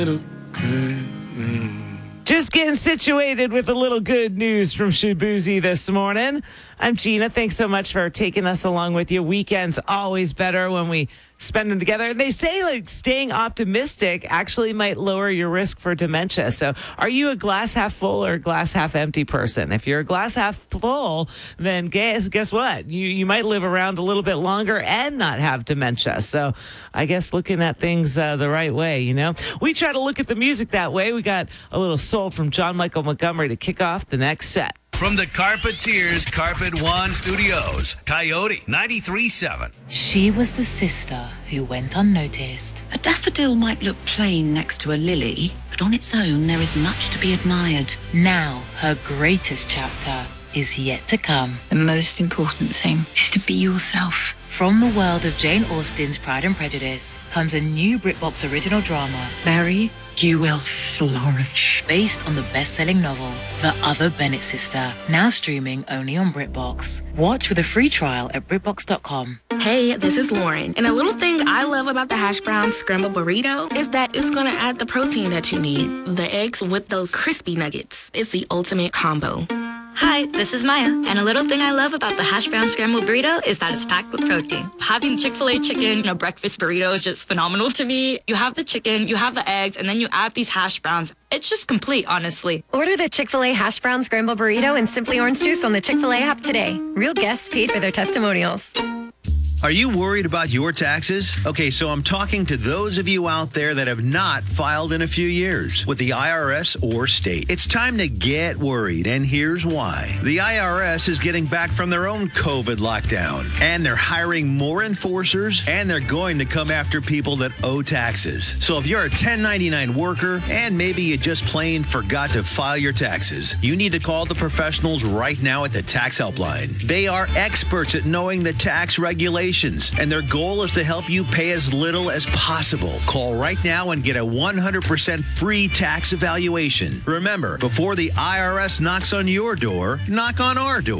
Just getting situated with a little good news from Shabuzi this morning. I'm Gina. Thanks so much for taking us along with you. Weekends always better when we spend them together. They say like staying optimistic actually might lower your risk for dementia. So are you a glass half full or a glass half empty person? If you're a glass half full, then guess what? You might live around a little bit longer and not have dementia. So I guess looking at things the right way, you know. We try to look at the music that way. We got a little soul from John Michael Montgomery to kick off the next set. From the Carpeteers Carpet One Studios, Coyote 93.7. She was the sister who went unnoticed. A daffodil might look plain next to a lily, but on its own there is much to be admired. Now her greatest chapter is yet to come. The most important thing is to be yourself. From the world of Jane Austen's Pride and Prejudice comes a new BritBox original drama. Mary, you will flourish. Based on the best-selling novel, The Other Bennett Sister, now streaming only on BritBox. Watch with a free trial at BritBox.com. Hey, this is Lauren. And a little thing I love about the hash brown scrambled burrito is that it's going to add the protein that you need. The eggs with those crispy nuggets. It's the ultimate combo. Hi, this is Maya, and a little thing I love about the hash brown scrambled burrito is that it's packed with protein. Having Chick-fil-A chicken in a breakfast burrito is just phenomenal to me. You have the chicken, you have the eggs, and then you add these hash browns. It's just complete, honestly. Order the Chick-fil-A hash brown scrambled burrito and Simply Orange Juice on the Chick-fil-A app today. Real guests paid for their testimonials. Are you worried about your taxes? Okay, so I'm talking to those of you out there that have not filed in a few years with the IRS or state. It's time to get worried, and here's why. The IRS is getting back from their own COVID lockdown, and they're hiring more enforcers, and they're going to come after people that owe taxes. So if you're a 1099 worker, and maybe you just plain forgot to file your taxes, you need to call the professionals right now at the Tax Helpline. They are experts at knowing the tax regulations, and their goal is to help you pay as little as possible. Call right now and get a 100% free tax evaluation. Remember, before the IRS knocks on your door, knock on our door.